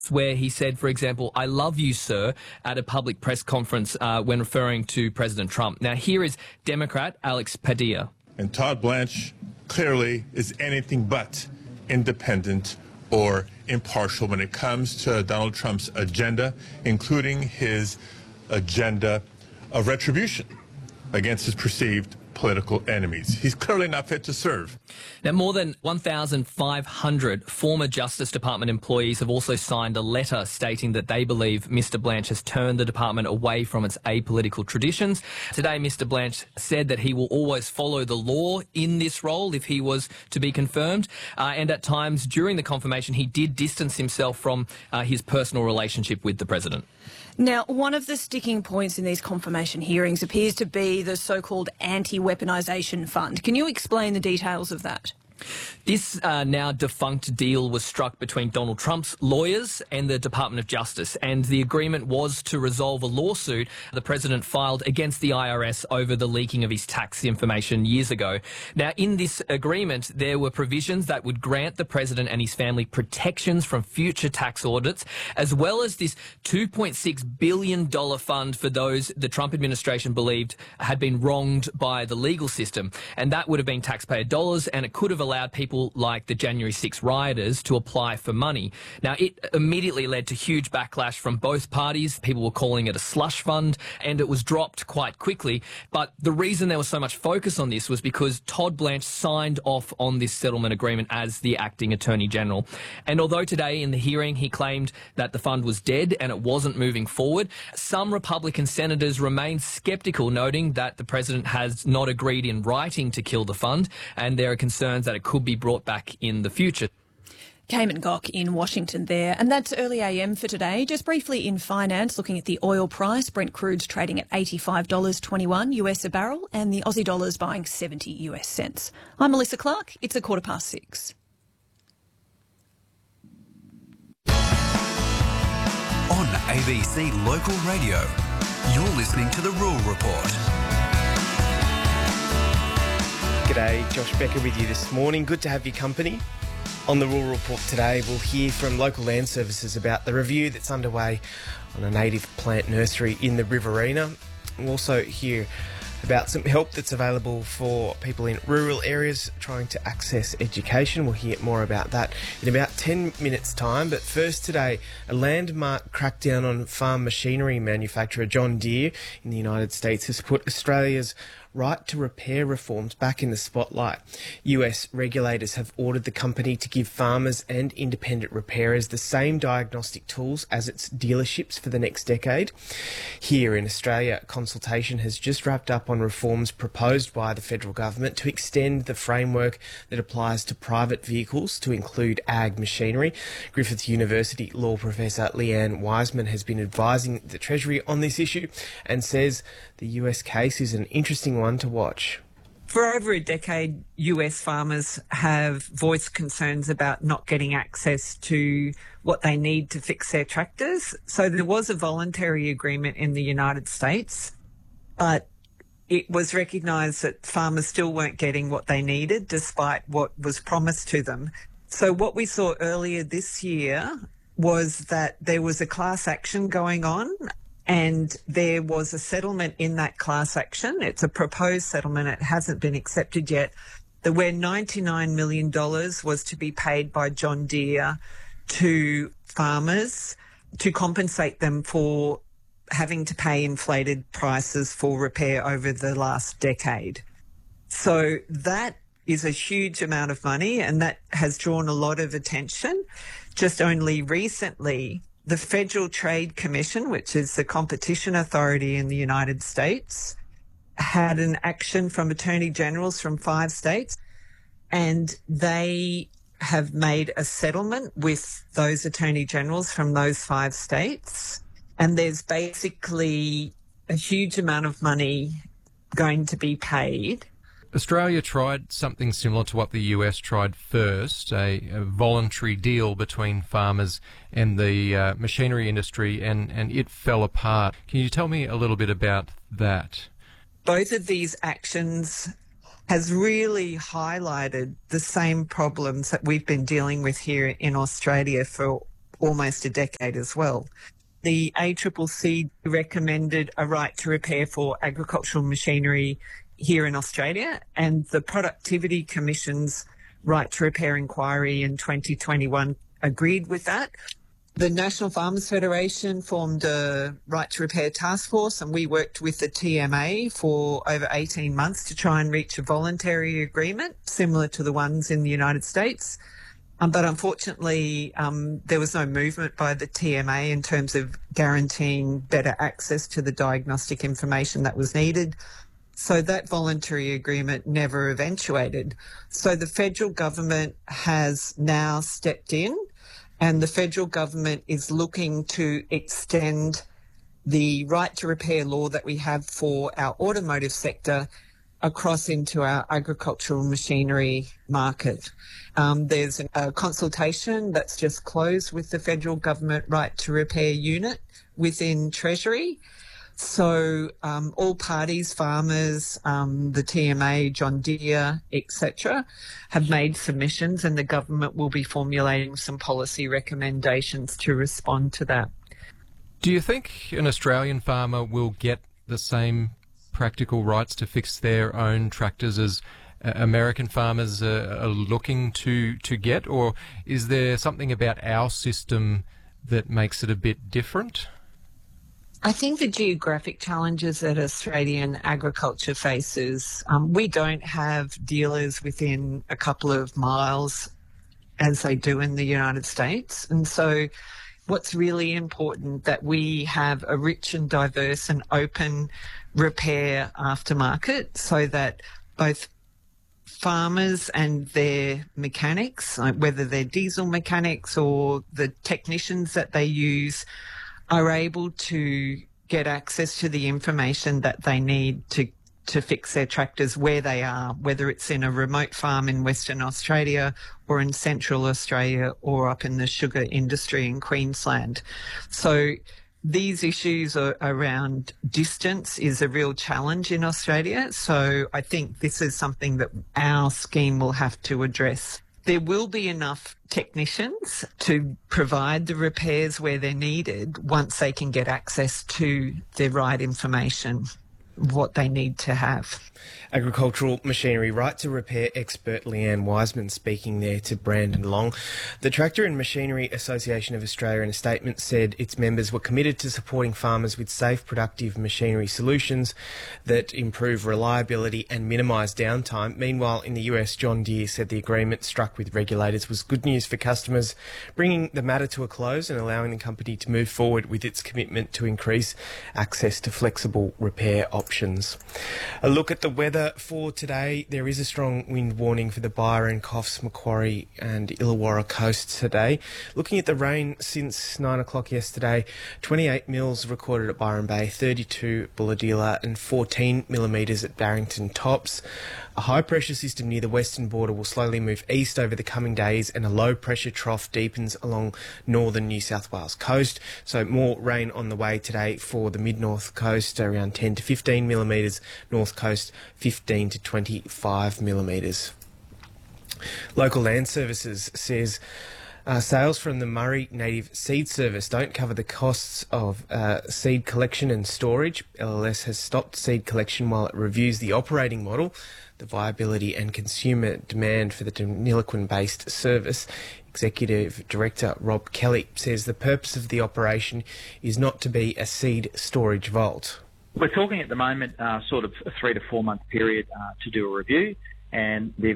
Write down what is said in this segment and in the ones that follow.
where he said, for example, "I love you, sir," at a public press conference when referring to President Trump. Now, here is Democrat Alex Padilla. And Todd Blanche clearly is anything but independent or impartial when it comes to Donald Trump's agenda, including his agenda of retribution against his perceived political enemies. He's clearly not fit to serve. Now, more than 1,500 former Justice Department employees have also signed a letter stating that they believe Mr. Blanche has turned the department away from its apolitical traditions. Today, Mr. Blanche said that he will always follow the law in this role if he was to be confirmed. And at times during the confirmation, he did distance himself from his personal relationship with the president. Now, one of the sticking points in these confirmation hearings appears to be the so-called anti-weaponisation fund. Can you explain the details of that? This now defunct deal was struck between Donald Trump's lawyers and the Department of Justice, and the agreement was to resolve a lawsuit the president filed against the IRS over the leaking of his tax information years ago. Now, in this agreement, there were provisions that would grant the president and his family protections from future tax audits, as well as this $2.6 billion fund for those the Trump administration believed had been wronged by the legal system. And that would have been taxpayer dollars, and it could have allowed people like the January 6 rioters to apply for money. Now, it immediately led to huge backlash from both parties. People were calling it a slush fund, and it was dropped quite quickly. But the reason there was so much focus on this was because Todd Blanche signed off on this settlement agreement as the acting Attorney General. And although today in the hearing he claimed that the fund was dead and it wasn't moving forward, some Republican senators remain sceptical, noting that the president has not agreed in writing to kill the fund, and there are concerns that it could be brought back in the future. Cayman Gok in Washington there. And that's early AM for today. Just briefly in finance, looking at the oil price, Brent crude's trading at $85.21 US a barrel, and the Aussie dollar's buying 70 US cents. I'm Melissa Clark. It's 6:15. On ABC Local Radio, you're listening to The Rural Report. G'day, Josh Becker with you this morning. Good to have your company. On the Rural Report today, we'll hear from Local Land Services about the review that's underway on a native plant nursery in the Riverina. We'll also hear about some help that's available for people in rural areas trying to access education. We'll hear more about that in about 10 minutes' time. But first today, a landmark crackdown on farm machinery manufacturer John Deere in the United States has put Australia's right to repair reforms back in the spotlight. US regulators have ordered the company to give farmers and independent repairers the same diagnostic tools as its dealerships for the next decade. Here in Australia, consultation has just wrapped up on reforms proposed by the federal government to extend the framework that applies to private vehicles to include ag machinery. Griffith University law professor Leanne Wiseman has been advising the Treasury on this issue and says the US case is an interesting one to watch. For over a decade, US farmers have voiced concerns about not getting access to what they need to fix their tractors. So there was a voluntary agreement in the United States, but it was recognised that farmers still weren't getting what they needed despite what was promised to them. So what we saw earlier this year was that there was a class action going on, and there was a settlement in that class action. It's a proposed settlement. It hasn't been accepted yet. Where $99 million was to be paid by John Deere to farmers to compensate them for having to pay inflated prices for repair over the last decade. So that is a huge amount of money, and that has drawn a lot of attention. Just only recently, the Federal Trade Commission, which is the competition authority in the United States, had an action from attorney generals from 5 states, and they have made a settlement with those attorney generals from those 5 states. And there's basically a huge amount of money going to be paid. Australia tried something similar to what the US tried first, a voluntary deal between farmers and the machinery industry, and it fell apart. Can you tell me a little bit about that? Both of these actions has really highlighted the same problems that we've been dealing with here in Australia for almost a decade as well. The ACCC recommended a right to repair for agricultural machinery here in Australia, and the Productivity Commission's right to repair inquiry in 2021 agreed with that. The National Farmers Federation formed a right to repair task force, and we worked with the TMA for over 18 months to try and reach a voluntary agreement similar to the ones in the United States. But unfortunately, there was no movement by the TMA in terms of guaranteeing better access to the diagnostic information that was needed. So that voluntary agreement never eventuated. So the federal government has now stepped in, and the federal government is looking to extend the right to repair law that we have for our automotive sector across into our agricultural machinery market. There's a consultation that's just closed with the federal government right to repair unit within Treasury. So all parties, farmers, the TMA, John Deere, etc., have made submissions, and the government will be formulating some policy recommendations to respond to that. Do you think an Australian farmer will get the same practical rights to fix their own tractors as American farmers are looking to get, or is there something about our system that makes it a bit different? I think the geographic challenges that Australian agriculture faces, we don't have dealers within a couple of miles as they do in the United States. And so what's really important that we have a rich and diverse and open repair aftermarket so that both farmers and their mechanics, whether they're diesel mechanics or the technicians that they use, are able to get access to the information that they need to fix their tractors where they are, whether it's in a remote farm in Western Australia or in Central Australia or up in the sugar industry in Queensland. So these issues around distance is a real challenge in Australia. So I think this is something that our scheme will have to address. There will be enough technicians to provide the repairs where they're needed once they can get access to the right information, what they need to have. Agricultural machinery right to repair expert Leanne Wiseman speaking there to Brandon Long. The Tractor and Machinery Association of Australia in a statement said its members were committed to supporting farmers with safe, productive machinery solutions that improve reliability and minimise downtime. Meanwhile, in the US, John Deere said the agreement struck with regulators was good news for customers, bringing the matter to a close and allowing the company to move forward with its commitment to increase access to flexible repair options. A look at the weather for today. There is a strong wind warning for the Byron, Coffs, Macquarie and Illawarra coast today. Looking at the rain since 9 o'clock yesterday, 28 mils recorded at Byron Bay, 32 Bulahdelah and 14 millimetres at Barrington Tops. A high pressure system near the western border will slowly move east over the coming days, and a low pressure trough deepens along northern New South Wales coast. So more rain on the way today for the mid-north coast, around 10 to 15 millimetres, north coast 15 to 25 millimetres. Local Land Services says sales from the Murray Native Seed Service don't cover the costs of seed collection and storage. LLS has stopped seed collection while it reviews the operating model, the viability and consumer demand for the Deniliquin-based service. Executive Director Rob Kelly says the purpose of the operation is not to be a seed storage vault. We're talking at the moment sort of a 3 to 4 month period to do a review and the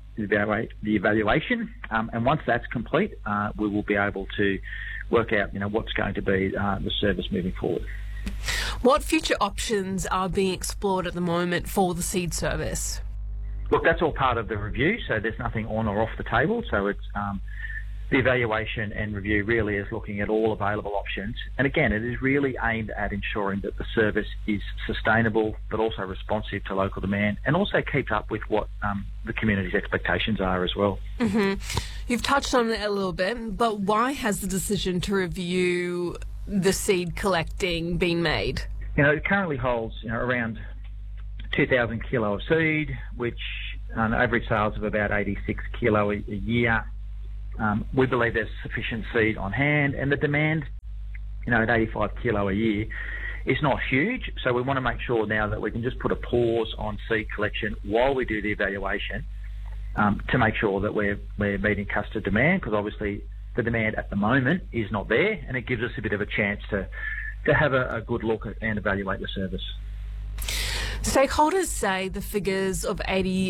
evaluation. And once that's complete, we will be able to work out, what's going to be the service moving forward. What future options are being explored at the moment for the seed service? Look, that's all part of the review, so there's nothing on or off the table. So it's the evaluation and review really is looking at all available options. And again, it is really aimed at ensuring that the service is sustainable, but also responsive to local demand, and also keeps up with what the community's expectations are as well. Mm-hmm. You've touched on it a little bit, but why has the decision to review the seed collecting been made? It currently holds around 2,000 kilo of seed, which on average sales of about 86 kilo a year. We believe there's sufficient seed on hand, and the demand, at 85 kilo a year is not huge. So we want to make sure now that we can just put a pause on seed collection while we do the evaluation to make sure that we're meeting customer demand, because obviously the demand at the moment is not there, and it gives us a bit of a chance to have a good look at and evaluate the service. Stakeholders say the figures of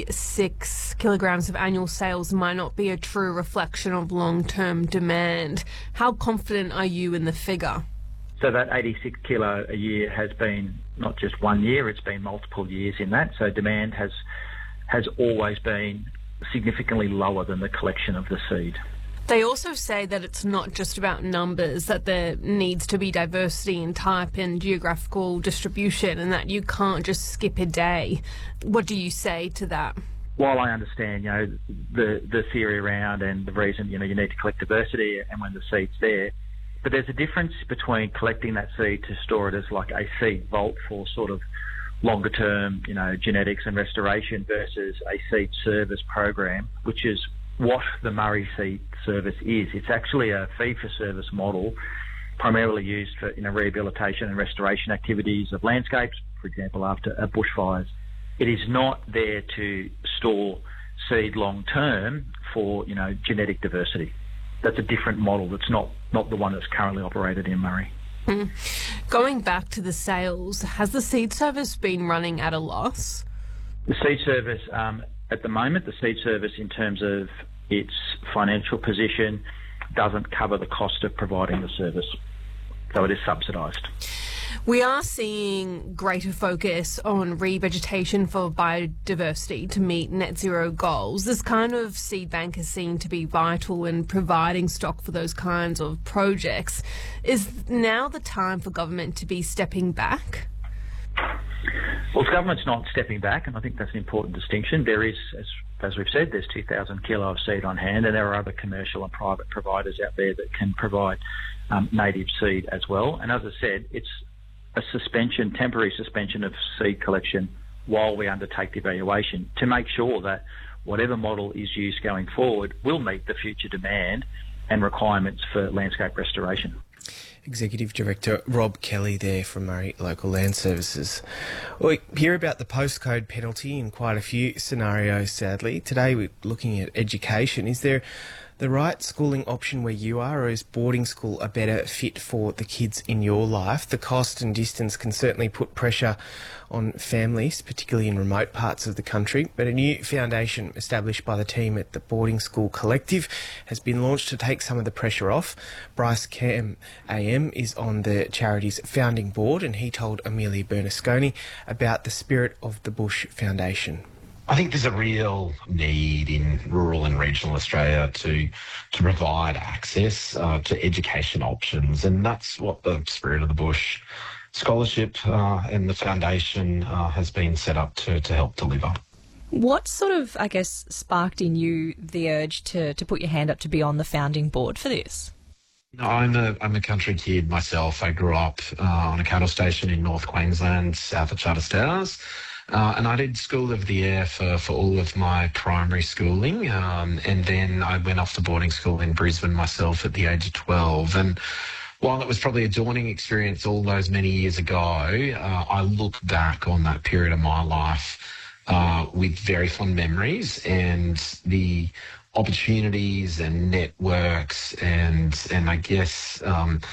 86 kilograms of annual sales might not be a true reflection of long-term demand. How confident are you in the figure? So that 86 kilo a year has been not just 1 year, it's been multiple years in that. So demand has always been significantly lower than the collection of the seed. They also say that it's not just about numbers, that there needs to be diversity in type and geographical distribution, and that you can't just skip a day. What do you say to that? While I understand, the theory around and the reason, you need to collect diversity and when the seed's there, but there's a difference between collecting that seed to store it as like a seed vault for sort of longer term, genetics and restoration versus a seed service program, which is what the Murray Seed Service is. It's actually a fee-for-service model, primarily used for rehabilitation and restoration activities of landscapes, for example, after bushfires. It is not there to store seed long-term for genetic diversity. That's a different model. That's not the one that's currently operated in Murray. Going back to the sales, has the Seed Service been running at a loss? The Seed Service, at the moment, the Seed Service in terms of its financial position doesn't cover the cost of providing the service. So it is subsidised. We are seeing greater focus on revegetation for biodiversity to meet net zero goals. This kind of seed bank is seen to be vital in providing stock for those kinds of projects. Is now the time for government to be stepping back? Well, the government's not stepping back, and I think that's an important distinction. There is, as we've said, there's 2,000 kilo of seed on hand, and there are other commercial and private providers out there that can provide native seed as well. And as I said, it's a temporary suspension of seed collection while we undertake the evaluation to make sure that whatever model is used going forward will meet the future demand and requirements for landscape restoration. Executive Director Rob Kelly there from Murray Local Land Services. We hear about the postcode penalty in quite a few scenarios, sadly. Today we're looking at education. Is there the right schooling option where you are, or is boarding school a better fit for the kids in your life? The cost and distance can certainly put pressure on families, particularly in remote parts of the country, but a new foundation established by the team at the Boarding School Collective has been launched to take some of the pressure off. Bryce Cam AM is on the charity's founding board, and he told Amelia Bernasconi about the Spirit of the Bush Foundation. I think there's a real need in rural and regional Australia to provide access to education options, and that's what the Spirit of the Bush Scholarship and the foundation has been set up to help deliver. What sort of, sparked in you the urge to put your hand up to be on the founding board for this? I'm a country kid myself. I grew up on a cattle station in North Queensland, south of Charter Stars. And I did school over the air for all of my primary schooling. And then I went off to boarding school in Brisbane myself at the age of 12. And while it was probably a daunting experience all those many years ago, I look back on that period of my life with very fond memories, and the opportunities and networks and I guess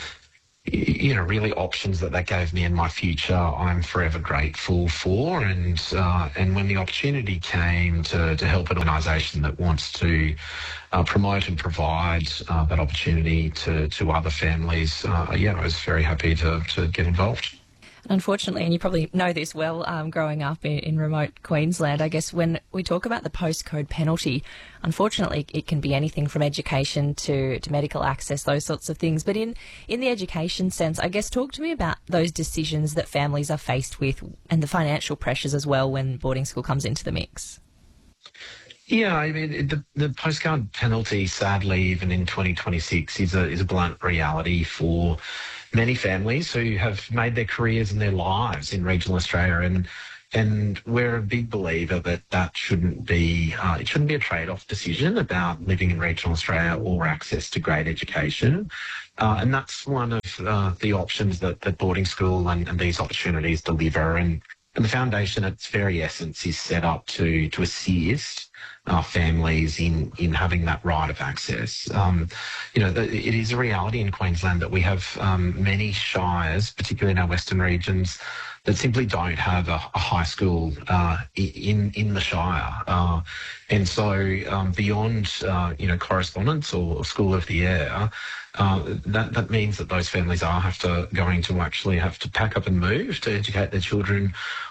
really options that gave me in my future, I'm forever grateful for. And when the opportunity came to help an organisation that wants to promote and provide that opportunity to other families, I was very happy to get involved. Unfortunately, and you probably know this well, growing up in remote Queensland, I guess when we talk about the postcode penalty, unfortunately it can be anything from education to medical access, those sorts of things. But in the education sense, I guess talk to me about those decisions that families are faced with and the financial pressures as well when boarding school comes into the mix. Yeah, I mean, the postcard penalty, sadly, even in 2026, is a blunt reality for many families who have made their careers and their lives in regional Australia. And, And we're a big believer that shouldn't be a trade-off decision about living in regional Australia or access to great education. And that's one of the options that boarding school and these opportunities deliver. And the foundation, at its very essence, is set up to assist families in having that right of access. It is a reality in Queensland that we have many shires, particularly in our western regions, that simply don't have a high school in the shire. And so beyond, correspondence or school of the air, that means that those families are going to actually have to pack up and move to educate their children,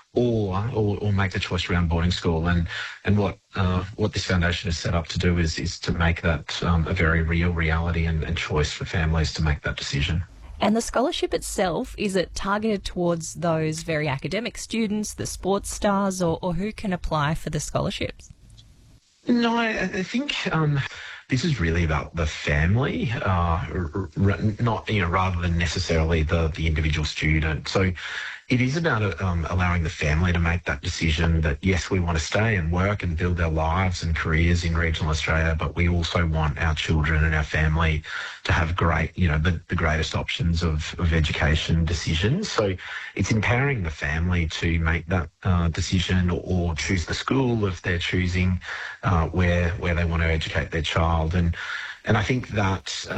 or make the choice around boarding school. And what this foundation is set up to do is to make that a very real reality and choice for families to make that decision. And the scholarship itself, is it targeted towards those very academic students, the sports stars, or who can apply for the scholarships? No, I think this is really about the family, not rather than necessarily the individual student. So it is about allowing the family to make that decision that, yes, we want to stay and work and build our lives and careers in regional Australia, but we also want our children and our family to have the greatest options of education decisions. So it's empowering the family to make that decision or choose the school if they're choosing where they want to educate their child. And I think that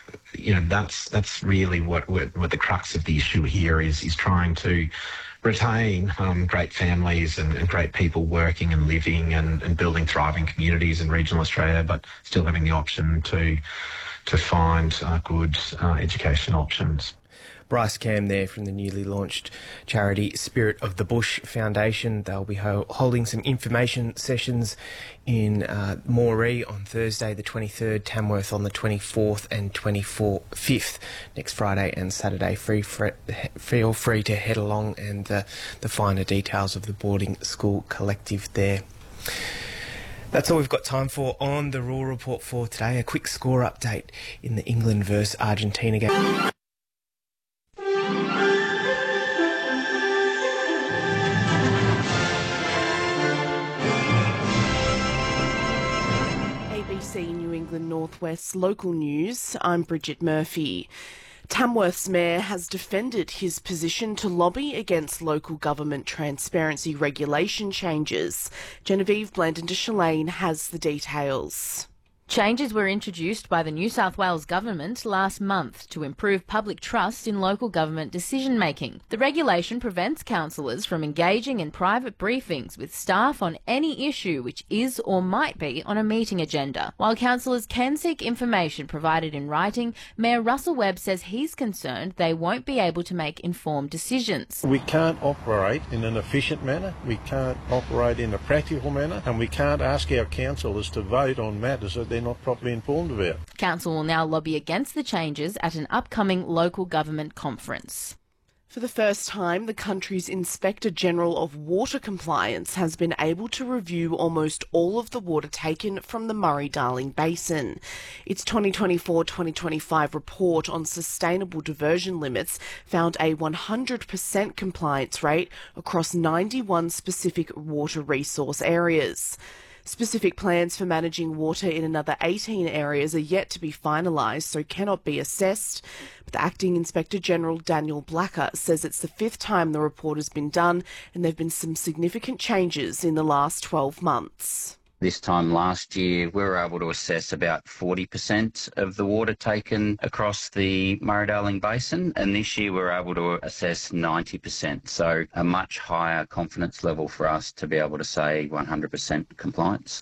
that's really what the crux of the issue here is trying to retain great families and great people working and living and building thriving communities in regional Australia, but still having the option to find good education options. Bryce Cam there from the newly launched charity Spirit of the Bush Foundation. They'll be holding some information sessions in Moree on Thursday the 23rd, Tamworth on the 24th and 25th, next Friday and Saturday. Feel free to head along and the finer details of the boarding school collective there. That's all we've got time for on the Rural Report for today. A quick score update in the England versus Argentina game. New England Northwest local news. I'm Bridget Murphy. Tamworth's mayor has defended his position to lobby against local government transparency regulation changes. Genevieve Blandon-de-Chalain has the details. Changes were introduced by the New South Wales government last month to improve public trust in local government decision-making. The regulation prevents councillors from engaging in private briefings with staff on any issue which is or might be on a meeting agenda. While councillors can seek information provided in writing, Mayor Russell Webb says he's concerned they won't be able to make informed decisions. We can't operate in an efficient manner, we can't operate in a practical manner, and we can't ask our councillors to vote on matters that they're not properly informed about. Council will now lobby against the changes at an upcoming local government conference. For the first time, the country's Inspector General of Water Compliance has been able to review almost all of the water taken from the Murray-Darling Basin. Its 2024-2025 report on sustainable diversion limits found a 100% compliance rate across 91 specific water resource areas. Specific plans for managing water in another 18 areas are yet to be finalised, so cannot be assessed. But the Acting Inspector General Daniel Blacker says it's the fifth time the report has been done, and there have been some significant changes in the last 12 months. This time last year, we were able to assess about 40% of the water taken across the Murray-Darling Basin, and this year we were able to assess 90%. So a much higher confidence level for us to be able to say 100% compliance.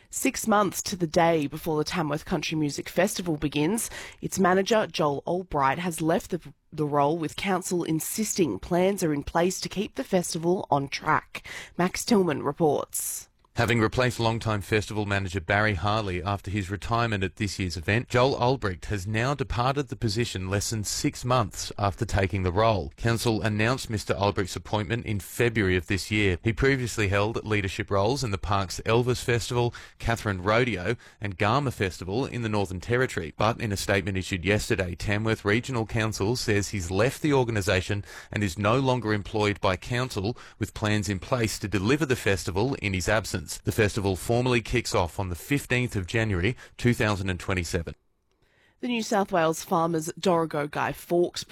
6 months to the day before the Tamworth Country Music Festival begins, its manager, Joel Albright, has left the role, with council insisting plans are in place to keep the festival on track. Max Tillman reports. Having replaced longtime festival manager Barry Harley after his retirement at this year's event, Joel Albrecht has now departed the position less than 6 months after taking the role. Council announced Mr Albrecht's appointment in February of this year. He previously held leadership roles in the park's Elvis Festival, Catherine Rodeo and Garma Festival in the Northern Territory. But in a statement issued yesterday, Tamworth Regional Council says he's left the organisation and is no longer employed by Council, with plans in place to deliver the festival in his absence. The festival formally kicks off on the 15th of January 2027. The New South Wales Farmers Dorrigo Guy Fawkes